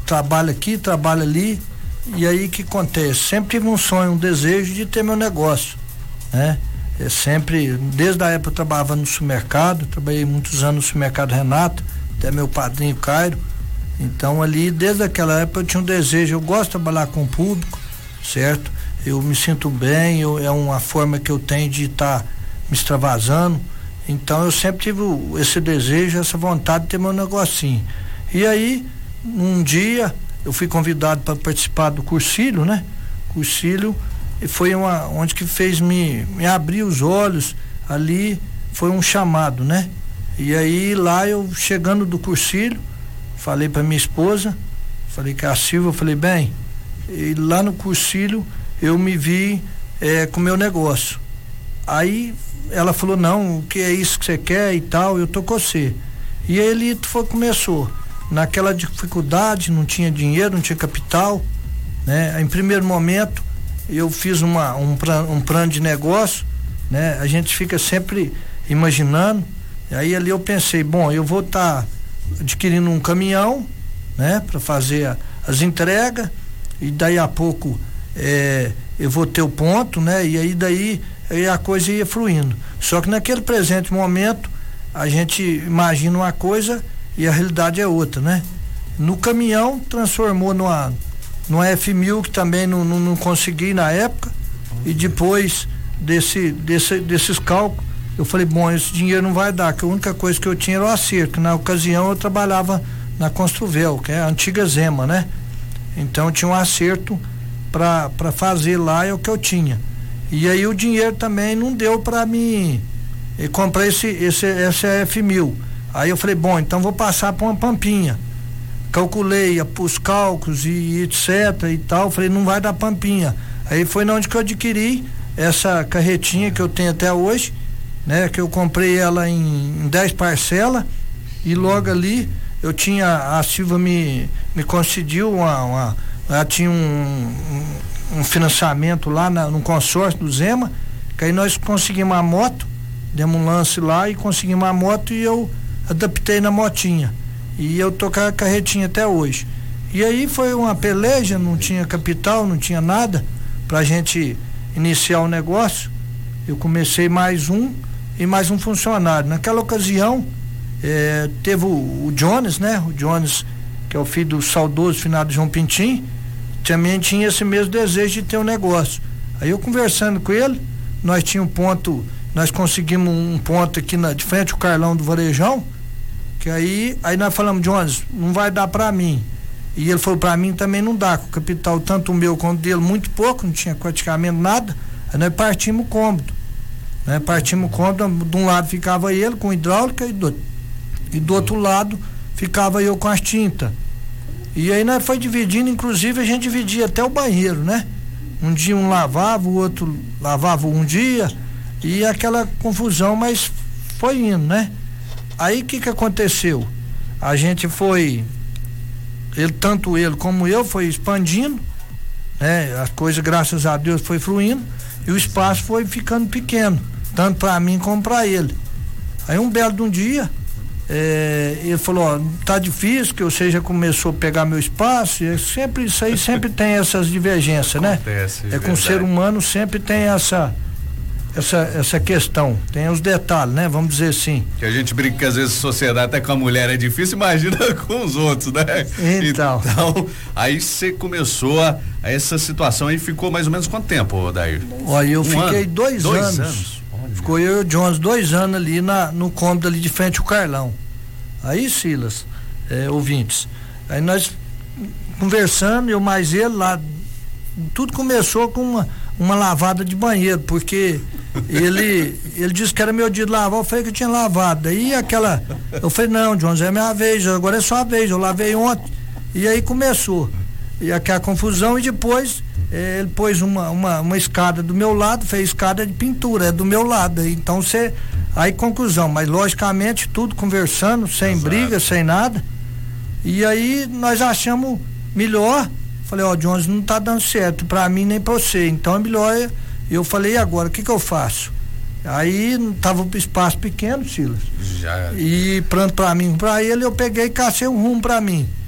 trabalho aqui, trabalho ali, e aí o que acontece? Sempre tive um sonho, um desejo de ter meu negócio, né? Sempre, desde a época eu trabalhava no supermercado, trabalhei muitos anos no supermercado Renato, até meu padrinho Cairo. Então ali, desde aquela época eu tinha um desejo, eu gosto de trabalhar com o público, certo? Eu me sinto bem, é uma forma que eu tenho de estar me extravasando. Então eu sempre tive esse desejo, essa vontade de ter meu negocinho. E aí, um dia, eu fui convidado para participar do Cursilho, né? Cursilho, e foi onde que fez me abrir os olhos, ali foi um chamado, né? E aí lá eu, chegando do Cursilho, falei para minha esposa, falei que a Silvia, eu falei, bem, e lá no Cursilho eu me vi com o meu negócio. Aí ela falou, não, o que é isso que você quer e tal, eu tô com você. E aí ele começou, naquela dificuldade, não tinha dinheiro, não tinha capital, né? Em primeiro momento eu fiz um plano de negócio, né? A gente fica sempre imaginando, e aí ali eu pensei, bom, eu vou estar adquirindo um caminhão, né? Para fazer as entregas, e daí a pouco eu vou ter o ponto, né? E aí daí a coisa ia fluindo. Só que naquele presente momento a gente imagina uma coisa e a realidade é outra, né? No caminhão transformou numa F1000 que também não consegui na época, e depois desses cálculos eu falei, bom, esse dinheiro não vai dar, que a única coisa que eu tinha era o acerto, que na ocasião eu trabalhava na Construvel, que é a antiga Zema, né? Então tinha um acerto para fazer lá, é o que eu tinha. E aí o dinheiro também não deu para mim comprar esse F1000. Aí eu falei, bom, então vou passar para uma Pampinha. Calculei os cálculos e etc e tal, falei, não vai dar Pampinha. Aí foi onde que eu adquiri essa carretinha que eu tenho até hoje, né? Que eu comprei ela em 10 parcelas, e logo ali eu tinha, a Silva me concediu ela tinha um financiamento lá no consórcio do Zema, que aí nós conseguimos a moto, demos um lance lá e conseguimos a moto, e eu adaptei na motinha, e eu tô com a carretinha até hoje. E aí foi uma peleja, não tinha capital, não tinha nada pra gente iniciar o negócio. Eu comecei mais um funcionário. Naquela ocasião teve o Jones, né? O Jones, que é o filho do saudoso finado João Pintim, também tinha esse mesmo desejo de ter um negócio. Aí eu conversando com ele, nós tínhamos nós conseguimos um ponto aqui de frente ao Carlão do Varejão, que aí nós falamos, Jones, não vai dar para mim. E ele falou, para mim também não dá, com o capital tanto o meu quanto dele muito pouco, não tinha praticamente nada. Aí nós partimos o cômodo, né? Partimos o cômodo, de um lado ficava ele com hidráulica e do outro lado ficava eu com as tintas. E aí nós foi dividindo, inclusive a gente dividia até o banheiro, né? Um dia um lavava, o outro lavava um dia, e aquela confusão, mas foi indo, né? Aí o que aconteceu? A gente foi, tanto ele como eu, foi expandindo, né? As coisas, graças a Deus, foi fluindo, e o espaço foi ficando pequeno, tanto para mim como para ele. Aí um belo de um dia, ele falou, ó, tá difícil, que você já começou a pegar meu espaço, e isso aí sempre tem essas divergências, né? Com o ser humano sempre tem essa questão, tem os detalhes, né? Vamos dizer assim. Que a gente brinca que às vezes a sociedade até com a mulher é difícil, imagina com os outros, né? Então aí você começou a essa situação e ficou mais ou menos quanto tempo, Dair? Olha, eu fiquei 2 anos. Ficou eu e o Jones 2 anos ali no cômodo ali de frente ao Carlão. Aí, Silas, ouvintes, aí nós conversando, eu mais ele lá, tudo começou com uma lavada de banheiro, porque ele disse que era meu dia de lavar, eu falei que eu tinha lavado. Aí eu falei, não, Jones, é minha vez, agora é sua vez, eu lavei ontem. E aí começou. E aquela confusão, e depois ele pôs uma escada do meu lado, fez escada de pintura, é do meu lado. Então aí conclusão, mas logicamente tudo conversando, sem briga, sem nada. E aí nós achamos melhor. Falei, ó, Jones, não tá dando certo pra mim nem pra você, então é melhor. Eu falei, e agora, o que eu faço? Aí tava um espaço pequeno, Silas. E pronto pra mim, pra ele, eu peguei e cacei um rumo pra mim.